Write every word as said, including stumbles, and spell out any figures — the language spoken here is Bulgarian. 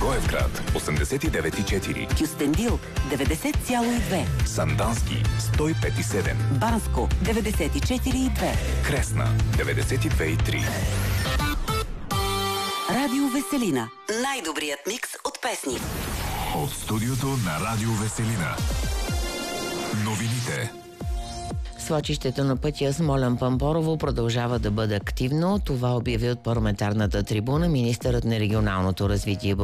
Благоевград осемдесет и девет и четири, Кюстендил деветдесет цяло и две, Сандански сто и пет и седем, Банско деветдесет и четири и две, Кресна деветдесет и две и три. Радио Веселина. Най-добрият микс от песни. От студиото на Радио Веселина. Новините. Свлачището на пътя Смолян-Пампорово продължава да бъде активно. Това обяви от парламентарната трибуна министърът на регионалното развитие